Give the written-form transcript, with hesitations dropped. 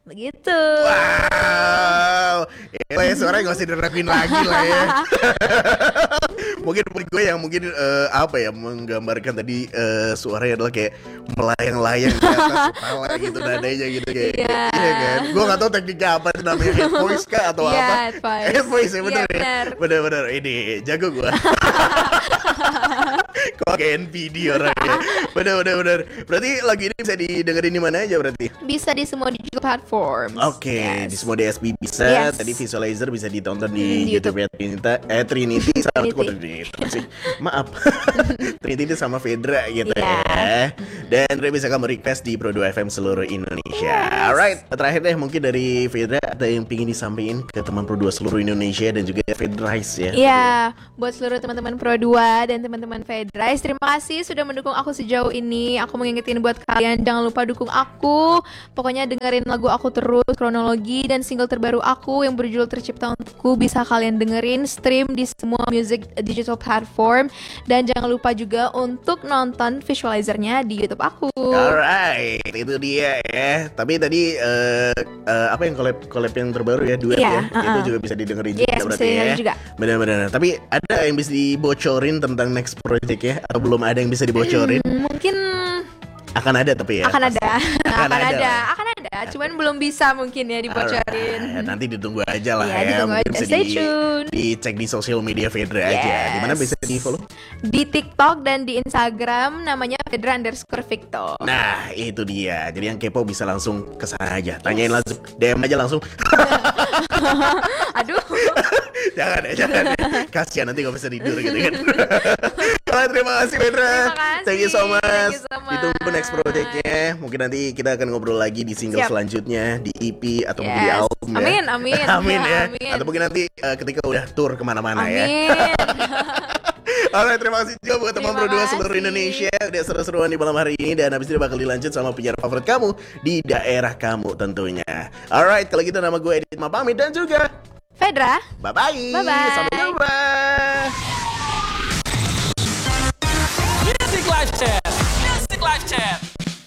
Begitu. Wow, ya suaranya gak usah diraguin lagi lah ya. Mungkin gue yang mungkin menggambarkan tadi suaranya adalah kayak melayang-layang di atas kepala gitu nadanya gitu kayak. Iya kan? Gue gak tahu tekniknya apa itu namanya, head voice kah atau apa? Head voice ya bener ya. Bener ini jago gue. Kok kayak NPD orangnya. Bener. Berarti lagu ini bisa didengerin di mana aja berarti? Bisa di semua digital platform. Oke, di semua DSP bisa. Tadi Visualizer bisa ditonton di YouTube Trinity sama Trinity. Maaf. Trinity sama Fedra gitu ya. Dan bisa kamu request di Pro 2 FM seluruh Indonesia. Alright, terakhir deh mungkin dari Fedra ada yang pingin disampaikan ke teman Pro 2 seluruh Indonesia dan juga Fedrice ya. Iya, buat seluruh teman-teman Pro 2 dan teman-teman Fedrice, terima kasih sudah mendukung aku sejauh ini. Aku mengingetin buat kalian, jangan lupa dukung aku. Pokoknya dengerin lagu aku terus, kronologi dan single terbaru aku yang berjudul Tercipta Untukku bisa kalian dengerin, stream di semua music digital platform. Dan jangan lupa juga untuk nonton visualizernya di YouTube aku. Alright, itu dia ya. Tapi tadi apa yang collab yang terbaru ya, duet ya, itu juga bisa didengerin juga berarti ya. Benar-benar. Tapi ada yang bisa dibocorin tentang next project ya? Atau belum ada yang bisa dibocorin? Mungkin akan ada tapi ya. Akan ada. Cuman belum bisa mungkin ya dibocorin. Nanti ditunggu aja lah ya. Ditunggu mungkin aja. bisa Stay tune. dicek di sosial media Fedra aja. Di mana bisa di follow? Di TikTok dan di Instagram namanya Fedra_Victo. Nah itu dia. Jadi yang kepo bisa langsung kesana aja. Tanyain langsung, DM aja langsung. Aduh. Jangan ya. Kasian nanti gak bisa tidur gitu kan. Terima kasih Fedra. Thank you so much. Ditunggu next projectnya. Mungkin nanti kita akan ngobrol lagi di single selanjutnya, di EP atau mungkin di album ya. Amin ya. Atau mungkin nanti ketika udah tour kemana-mana ya. Alright, terima kasih juga buat teman Pro 2 seluruh Indonesia. Udah seru-seruan di malam hari ini. Dan habis ini bakal dilanjut sama penyiar favorit kamu di daerah kamu tentunya. Alright, kalau gitu nama gue Edit pamit dan juga Fedra. Bye-bye. Sampai jumpa. Music Live Chat.